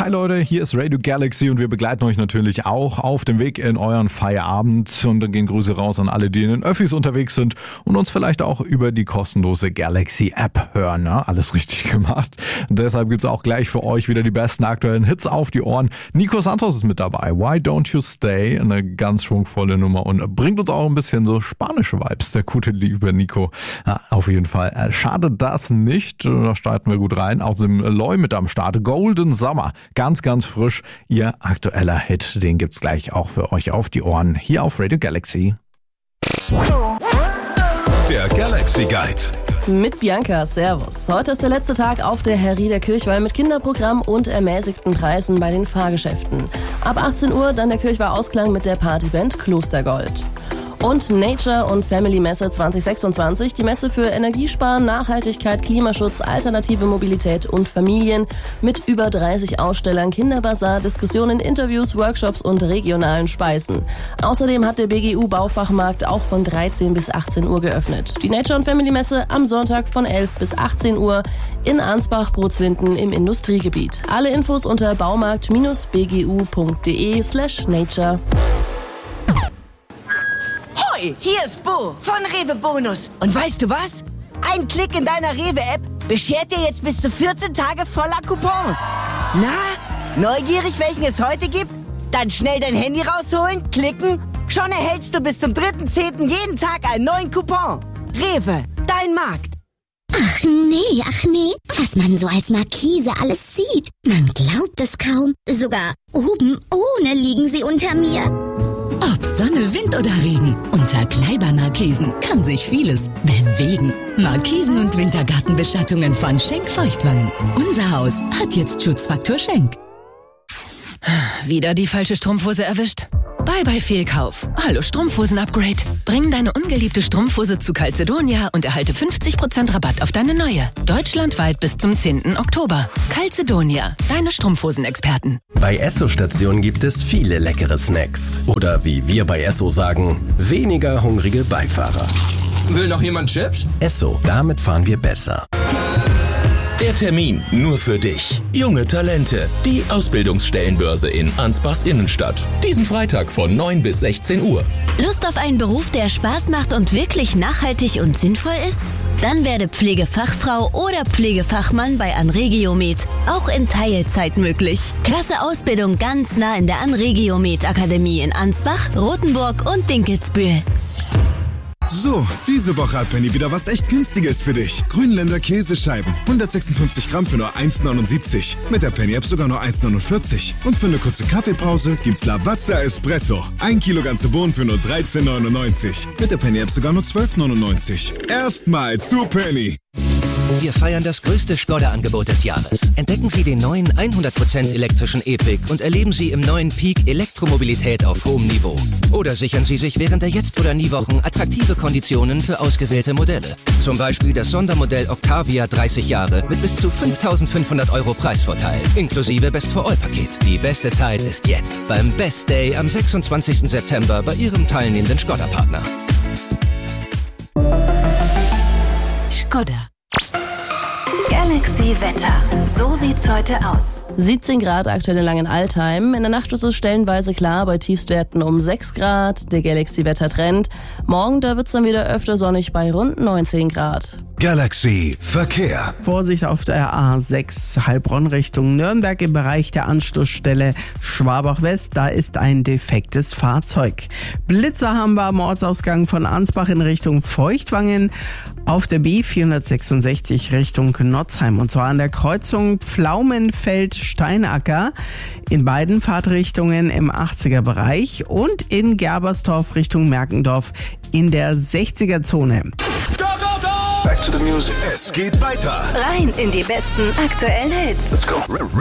Hi Leute, hier ist Radio Galaxy und wir begleiten euch natürlich auch auf dem Weg in euren Feierabend. Und dann gehen Grüße raus an alle, die in den Öffis unterwegs sind und uns vielleicht auch über die kostenlose Galaxy App hören. Ja, alles richtig gemacht. Und deshalb gibt's auch gleich für euch wieder die besten aktuellen Hits auf die Ohren. Nico Santos ist mit dabei. Why Don't You Stay? Eine ganz schwungvolle Nummer und bringt uns auch ein bisschen so spanische Vibes. Der gute liebe Nico. Ja, auf jeden Fall. Schade das nicht. Da starten wir gut rein. Außerdem Loy mit am Start. Golden Summer. Ganz, ganz frisch. Ihr aktueller Hit. Den gibt's gleich auch für euch auf die Ohren. Hier auf Radio Galaxy. Der Galaxy Guide. Mit Bianca, servus. Heute ist der letzte Tag auf der Herrieder Kirchweih mit Kinderprogramm und ermäßigten Preisen bei den Fahrgeschäften. Ab 18 Uhr dann der Kirchweih-Ausklang mit der Partyband Klostergold. Und Nature und Family Messe 2026, die Messe für Energiesparen, Nachhaltigkeit, Klimaschutz, alternative Mobilität und Familien mit über 30 Ausstellern, Kinderbazar, Diskussionen, Interviews, Workshops und regionalen Speisen. Außerdem hat der BGU Baufachmarkt auch von 13 bis 18 Uhr geöffnet. Die Nature und Family Messe am Sonntag von 11 bis 18 Uhr in Ansbach-Brutzwinden im Industriegebiet. Alle Infos unter baumarkt-bgu.de/nature. Hier ist Bo von Rewe Bonus. Und weißt du was? Ein Klick in deiner Rewe-App beschert dir jetzt bis zu 14 Tage voller Coupons. Na, neugierig, welchen es heute gibt? Dann schnell dein Handy rausholen, klicken. Schon erhältst du bis zum 3.10. jeden Tag einen neuen Coupon. Rewe, dein Markt. Ach nee, was man so als Markise alles sieht. Man glaubt es kaum. Sogar oben ohne liegen sie unter mir. Ob Sonne, Wind oder Regen, unter Kleiber-Markisen kann sich vieles bewegen. Markisen und Wintergartenbeschattungen von Schenk Feuchtwangen. Unser Haus hat jetzt Schutzfaktor Schenk. Wieder die falsche Strumpfhose erwischt? Bye Fehlkauf. Hallo Strumpfhosen-Upgrade. Bring deine ungeliebte Strumpfhose zu Calzedonia und erhalte 50% Rabatt auf deine neue. Deutschlandweit bis zum 10. Oktober. Calzedonia, deine Strumpfhosen-Experten. Bei Esso-Stationen gibt es viele leckere Snacks. Oder wie wir bei Esso sagen, weniger hungrige Beifahrer. Will noch jemand Chips? Esso, damit fahren wir besser. Der Termin nur für dich. Junge Talente. Die Ausbildungsstellenbörse in Ansbachs Innenstadt. Diesen Freitag von 9 bis 16 Uhr. Lust auf einen Beruf, der Spaß macht und wirklich nachhaltig und sinnvoll ist? Dann werde Pflegefachfrau oder Pflegefachmann bei Anregiomed. Auch in Teilzeit möglich. Klasse Ausbildung ganz nah in der Anregiomed Akademie in Ansbach, Rothenburg und Dinkelsbühl. So, diese Woche hat Penny wieder was echt Günstiges für dich. Grünländer Käsescheiben. 156 Gramm für nur 1,79. Mit der Penny-App sogar nur 1,49. Und für eine kurze Kaffeepause gibt's Lavazza Espresso. 1 Kilo ganze Bohnen für nur 13,99. Mit der Penny-App sogar nur 12,99. Erstmal zu Penny. Wir feiern das größte Skoda-Angebot des Jahres. Entdecken Sie den neuen 100% elektrischen E-Pick und erleben Sie im neuen Peak Elektromobilität auf hohem Niveau. Oder sichern Sie sich während der Jetzt- oder Nie-Wochen attraktive Konditionen für ausgewählte Modelle. Zum Beispiel das Sondermodell Octavia 30 Jahre mit bis zu 5.500 € Preisvorteil, inklusive Best-for-All-Paket. Die beste Zeit ist jetzt beim Best Day am 26. September bei Ihrem teilnehmenden Skoda-Partner. Skoda. Galaxy Wetter. So sieht's heute aus. 17 Grad aktuell in Langenaltheim. In der Nacht ist es stellenweise klar, bei Tiefstwerten um 6 Grad. Der Galaxy-Wetter-Trend. Morgen, da wird's dann wieder öfter sonnig bei rund 19 Grad. Galaxy Verkehr. Vorsicht auf der A6 Heilbronn Richtung Nürnberg im Bereich der Anschlussstelle Schwabach West. Da ist ein defektes Fahrzeug. Blitzer haben wir am Ortsausgang von Ansbach in Richtung Feuchtwangen. Auf der B466 Richtung Notzheim und zwar an der Kreuzung Pflaumenfeld-Steinacker in beiden Fahrtrichtungen im 80er Bereich und in Gerbersdorf Richtung Merkendorf in der 60er Zone. Back to the music. Es geht weiter. Rein in die besten aktuellen Hits. Let's go.